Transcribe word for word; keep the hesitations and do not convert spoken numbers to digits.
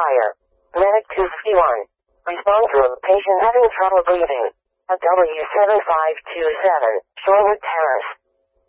fire. Medic two fifty-one. Response room. Patient having trouble breathing. At W seven five two seven, Shorewood Terrace.